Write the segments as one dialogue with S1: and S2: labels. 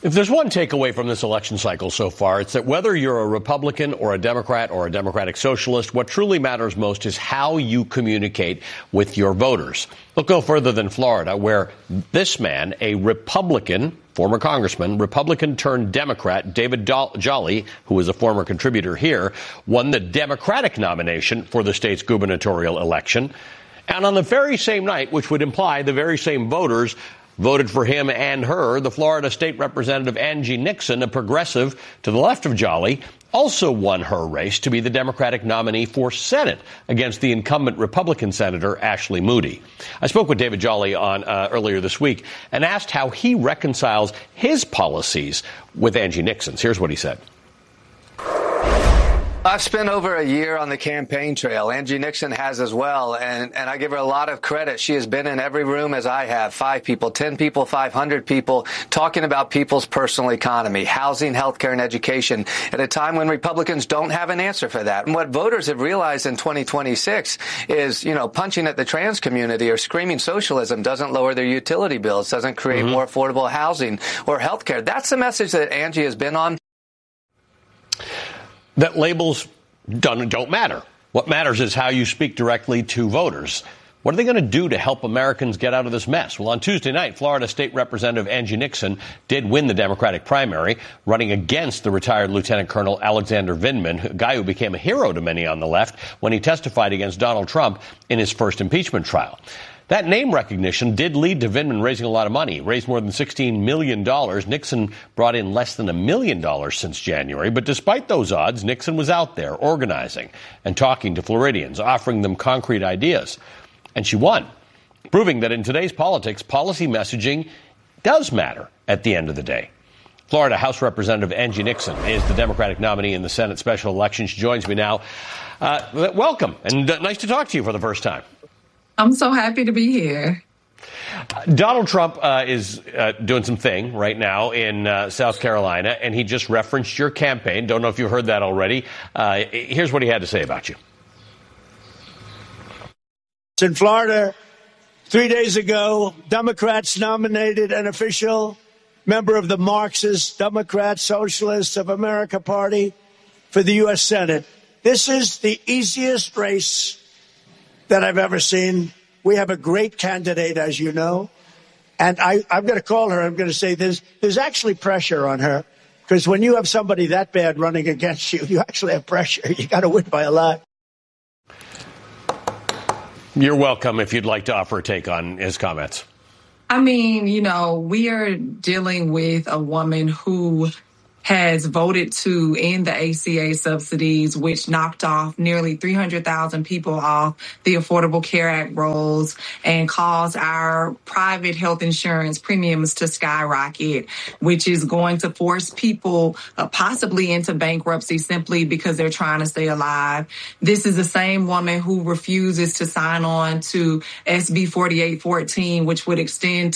S1: If there's one takeaway from this election cycle so far, it's that whether you're a Republican or a Democrat or a Democratic Socialist, what truly matters most is how you communicate with your voters. Look no further than Florida, where this man, a Republican, former congressman, Republican turned Democrat, David Jolly, who was a former contributor here, won the Democratic nomination for the state's gubernatorial election. And on the very same night, which would imply the very same voters voted for him and her, the Florida State Representative Angie Nixon, a progressive to the left of Jolly, also won her race to be the Democratic nominee for Senate against the incumbent Republican Senator Ashley Moody. I spoke with David Jolly on earlier this week and asked how he reconciles his policies with Angie Nixon's. Here's what he said.
S2: I've spent over a year on the campaign trail. Angie Nixon has as well, and I give her a lot of credit. She has been in every room as I have, 5 people, 10 people, 500 people, talking about people's personal economy, housing, healthcare, and education at a time when Republicans don't have an answer for that. And what voters have realized in 2026 is, punching at the trans community or screaming socialism doesn't lower their utility bills, doesn't create more affordable housing or healthcare. That's the message that Angie has been on.
S1: That labels don't matter. What matters is how you speak directly to voters. What are they going to do to help Americans get out of this mess? Well, on Tuesday night, Florida State Representative Angie Nixon did win the Democratic primary, running against the retired Lieutenant Colonel Alexander Vindman, a guy who became a hero to many on the left when he testified against Donald Trump in his first impeachment trial. That name recognition did lead to Vindman raising a lot of money. He raised more than $16 million. Nixon brought in less than $1 million since January. But despite those odds, Nixon was out there organizing and talking to Floridians, offering them concrete ideas. And she won, proving that in today's politics, policy messaging does matter at the end of the day. Florida House Representative Angie Nixon is the Democratic nominee in the Senate special election. She joins me now. Welcome, and nice to talk to you for the first time.
S3: I'm so happy to be here.
S1: Donald Trump is doing some thing right now in South Carolina, and he just referenced your campaign. Don't know if you've heard that already. Here's what he had to say about you.
S4: In Florida, 3 days ago, Democrats nominated an official member of the Marxist Democrat Socialists of America Party for the U.S. Senate. This is the easiest race that I've ever seen. We have a great candidate, as you know, and I'm going to call her. I'm going to say there's actually pressure on her, because when you have somebody that bad running against you, you actually have pressure. You got to win by a lot.
S1: You're welcome if you'd like to offer a take on his comments.
S3: I mean, we are dealing with a woman who has voted to end the ACA subsidies, which knocked off nearly 300,000 people off the Affordable Care Act rolls and caused our private health insurance premiums to skyrocket, which is going to force people possibly into bankruptcy simply because they're trying to stay alive. This is the same woman who refuses to sign on to SB 4814, which would extend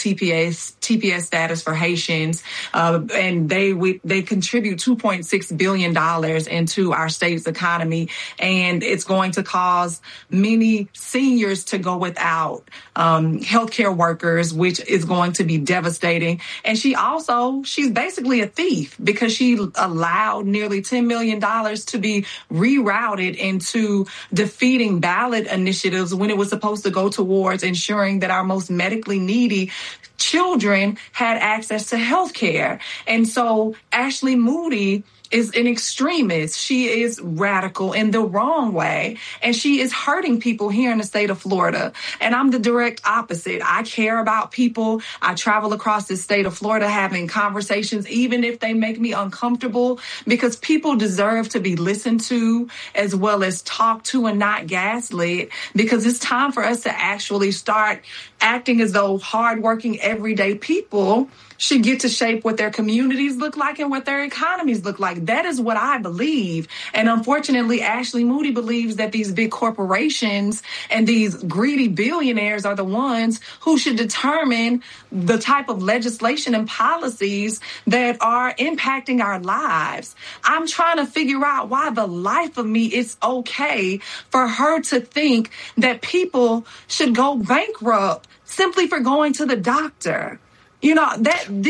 S3: TPS status for Haitians, and they contribute $2.6 billion into our state's economy, and it's going to cause many seniors to go without healthcare workers, which is going to be devastating. And she's basically a thief because she allowed nearly $10 million to be rerouted into defeating ballot initiatives when it was supposed to go towards ensuring that our most medically needy children had access to health care. And so Ashley Moody is an extremist. She is radical in the wrong way, and she is hurting people here in the state of Florida. And I'm the direct opposite. I care about people. I travel across the state of Florida having conversations, even if they make me uncomfortable, because people deserve to be listened to as well as talked to and not gaslit, because it's time for us to actually start acting as though hardworking, everyday people should get to shape what their communities look like and what their economies look like. That is what I believe. And unfortunately, Ashley Moody believes that these big corporations and these greedy billionaires are the ones who should determine the type of legislation and policies that are impacting our lives. I'm trying to figure out why the life of me it's okay for her to think that people should go bankrupt simply for going to the doctor. That this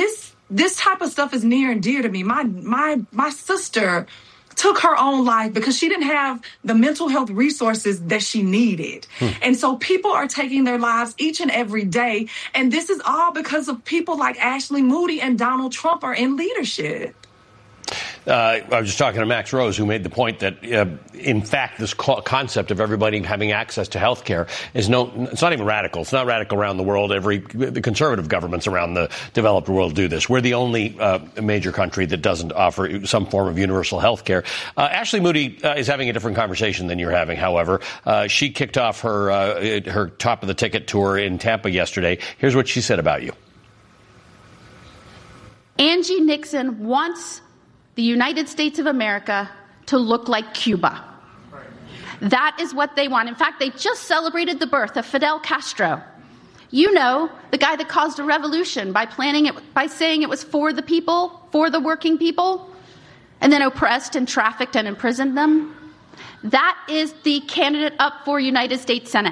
S3: this type of stuff is near and dear to me. My sister took her own life because she didn't have the mental health resources that she needed. And so people are taking their lives each and every day. And this is all because of people like Ashley Moody and Donald Trump are in leadership.
S1: I was just talking to Max Rose, who made the point that, in fact, this concept of everybody having access to health care is it's not even radical. It's not radical around the world. The conservative governments around the developed world do this. We're the only major country that doesn't offer some form of universal health care. Ashley Moody is having a different conversation than you're having, however. She kicked off her top of the ticket tour in Tampa yesterday. Here's what she said about you.
S5: Angie Nixon wants the United States of America to look like Cuba. That is what they want. In fact, they just celebrated the birth of Fidel Castro. You know, the guy that caused a revolution by saying it was for the people, for the working people, and then oppressed and trafficked and imprisoned them. That is the candidate up for United States Senate.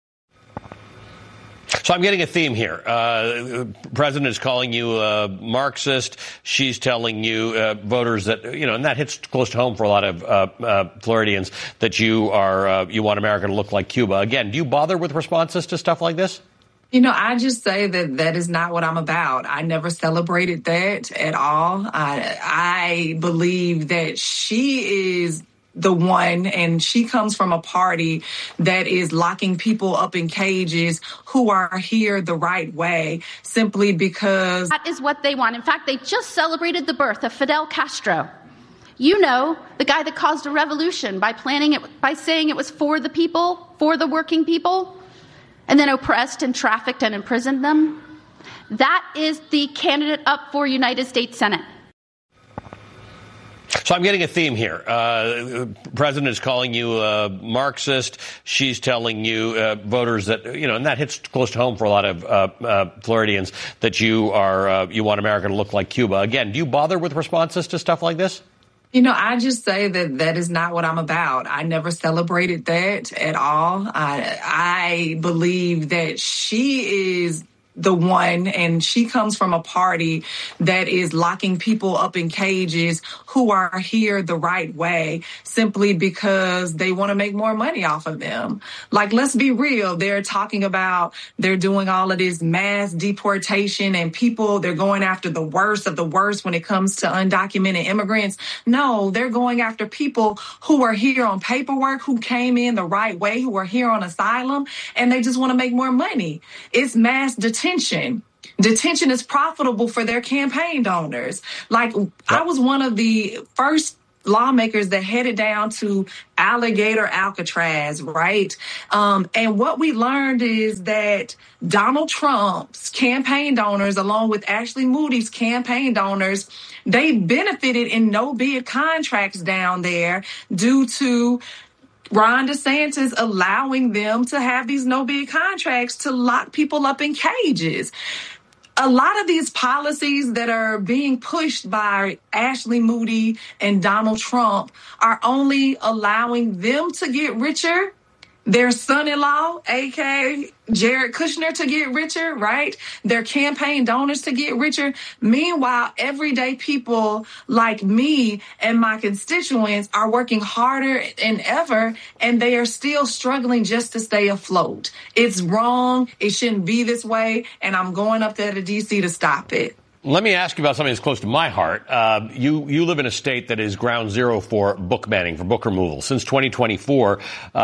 S1: So I'm getting a theme here. The president is calling you a Marxist. She's telling you voters that, and that hits close to home for a lot of Floridians, that you want America to look like Cuba. Again, do you bother with responses to stuff like this?
S3: I just say that is not what I'm about. I never celebrated that at all. I believe that she is the one, and she comes from a party that is locking people up in cages who are here the right way simply because
S5: that is what they want. In fact, they just celebrated the birth of Fidel Castro. You know, the guy that caused a revolution by saying it was for the people, for the working people, and then oppressed and trafficked and imprisoned them. That is the candidate up for United States Senate.
S1: So I'm getting a theme here. The president is calling you a Marxist. She's telling you voters that, and that hits close to home for a lot of Floridians, that you want America to look like Cuba. Again, do you bother with responses to stuff like this?
S3: I just say that is not what I'm about. I never celebrated that at all. I believe that she is the one, and she comes from a party that is locking people up in cages who are here the right way simply because they want to make more money off of them. Like, let's be real. They're talking about they're doing all of this mass deportation and they're going after the worst of the worst when it comes to undocumented immigrants. No, they're going after people who are here on paperwork, who came in the right way, who are here on asylum, and they just want to make more money. It's mass detention. Detention is profitable for their campaign donors. I was one of the first lawmakers that headed down to Alligator Alcatraz, right? And what we learned is that Donald Trump's campaign donors, along with Ashley Moody's campaign donors, they benefited in no-bid contracts down there due to Ron DeSantis allowing them to have these no-bid contracts to lock people up in cages. A lot of these policies that are being pushed by Ashley Moody and Donald Trump are only allowing them to get richer, their son-in-law, a.k.a. Jared Kushner, to get richer, right? Their campaign donors to get richer. Meanwhile, everyday people like me and my constituents are working harder than ever, and they are still struggling just to stay afloat. It's wrong. It shouldn't be this way, and I'm going up there to D.C. to stop it.
S1: Let me ask you about something that's close to my heart. You live in a state that is ground zero for book banning, for book removal. Since 2024,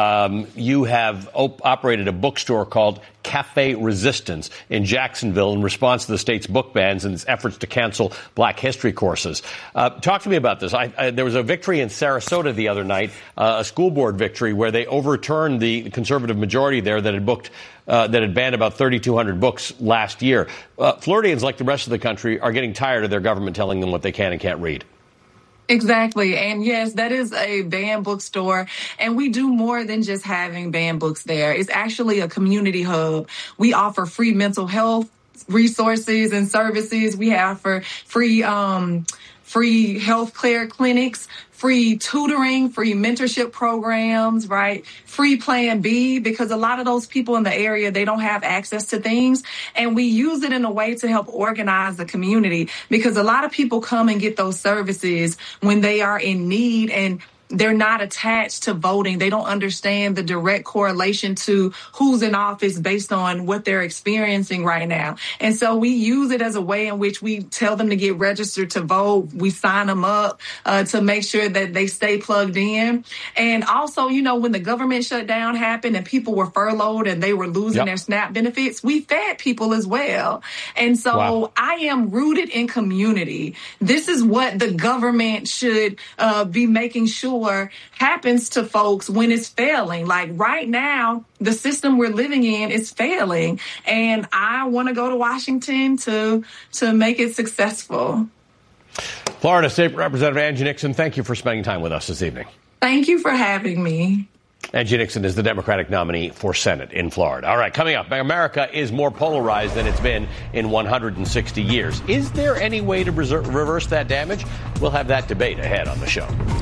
S1: you have operated a bookstore called Cafe Resistance in Jacksonville in response to the state's book bans and its efforts to cancel Black history courses. Talk to me about this. There was a victory in Sarasota the other night, a school board victory, where they overturned the conservative majority there that had banned about 3,200 books last year. Floridians, like the rest of the country, are getting tired of their government telling them what they can and can't read.
S3: Exactly. And yes, that is a banned bookstore. And we do more than just having banned books there. It's actually a community hub. We offer free mental health resources and services. We offer free free healthcare clinics, free tutoring, free mentorship programs, right? Free Plan B, because a lot of those people in the area, they don't have access to things. And we use it in a way to help organize the community, because a lot of people come and get those services when they are in need, and they're not attached to voting. They don't understand the direct correlation to who's in office based on what they're experiencing right now. And so we use it as a way in which we tell them to get registered to vote. We sign them up to make sure that they stay plugged in. And also, you know, when the government shutdown happened and people were furloughed and they were losing their SNAP benefits, we fed people as well. And so I am rooted in community. This is what the government should be making sure happens to folks when it's failing. Like right now, the system we're living in is failing, and I want to go to Washington to make it successful.
S1: Florida State Representative Angie Nixon, thank you for spending time with us this evening.
S3: Thank you for having me.
S1: Angie Nixon is the Democratic nominee for Senate in Florida. All right, coming up, America is more polarized than it's been in 160 years. Is there any way to reverse that damage? We'll have that debate ahead on the show.